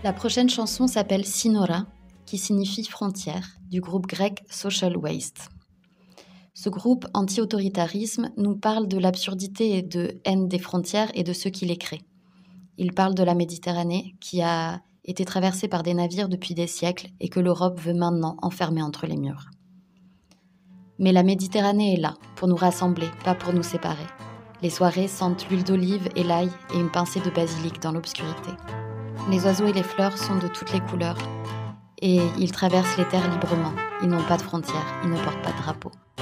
La prochaine chanson s'appelle Sinora, qui signifie frontière, du groupe grec Social Waste. Ce groupe anti-autoritarisme nous parle de l'absurdité et de haine des frontières et de ceux qui les créent. Il parle de la Méditerranée, qui a été traversée par des navires depuis des siècles et que l'Europe veut maintenant enfermer entre les murs. Mais la Méditerranée est là, pour nous rassembler, pas pour nous séparer. Les soirées sentent l'huile d'olive et l'ail et une pincée de basilic dans l'obscurité. Les oiseaux et les fleurs sont de toutes les couleurs et ils traversent les terres librement. Ils n'ont pas de frontières, ils ne portent pas de drapeau.